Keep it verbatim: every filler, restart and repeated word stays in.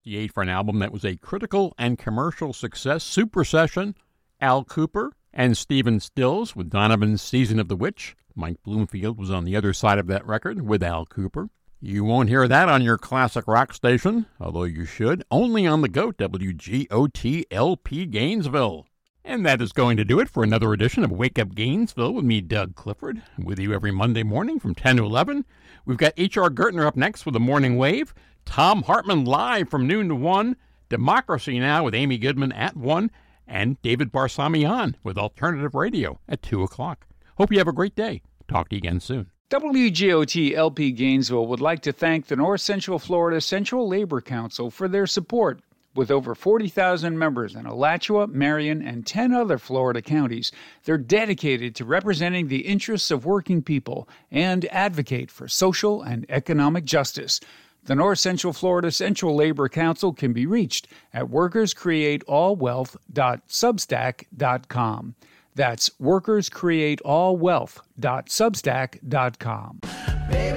sixty-eight for an album that was a critical and commercial success, Supersession, Al Kooper, and Stephen Stills with Donovan's Season of the Witch. Mike Bloomfield was on the other side of that record with Al Kooper. You won't hear that on your classic rock station, although you should, only on the GOAT, W G O T L P Gainesville. And that is going to do it for another edition of Wake Up Gainesville with me, Doug Clifford, with you every Monday morning from ten to eleven. We've got H R. Gertner up next with The Morning Wave, Tom Hartman live from noon to one, Democracy Now! With Amy Goodman at one, and David Barsamian with Alternative Radio at two o'clock. Hope you have a great day. Talk to you again soon. W G O T L P Gainesville would like to thank the North Central Florida Central Labor Council for their support. With over forty thousand members in Alachua, Marion, and ten other Florida counties, they're dedicated to representing the interests of working people and advocate for social and economic justice. The North Central Florida Central Labor Council can be reached at workers create all wealth dot substack dot com. That's workers create all wealth dot substack dot com. Baby.